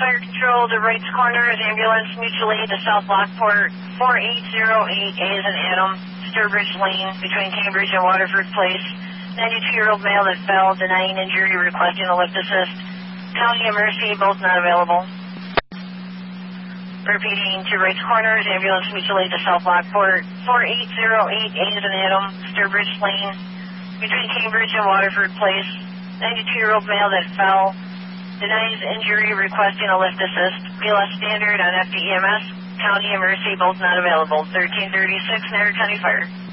Fire Control to Wrights Corners, ambulance mutual aid to South Lockport, 4808A is an Adam, Sturbridge Lane, between Cambridge and Waterford Place. 92-year-old male that fell, denying injury, requesting a lift assist. County emergency, both not available. Repeating to Wrights Corners, ambulance mutual aid to South Lockport, 4808A is an Adam, Sturbridge Lane, between Cambridge and Waterford Place. 92-year-old male that fell, denies injury, requesting a lift assist. BLS standard on FDEMS. County emergency, both not available. 1336, Nair County Fire.